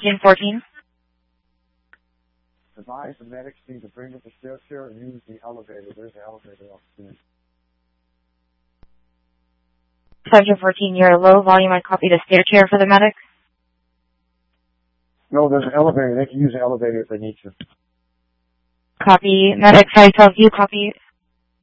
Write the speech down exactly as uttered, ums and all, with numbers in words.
Sergeant fourteen. Advise the medics need to bring up the stair chair and use the elevator. There's the elevator upstairs. Sergeant fourteen, you're low volume. I copy the stair chair for the medic. No, there's an elevator. They can use the elevator if they need to. Copy. Medic five twelve, you copy.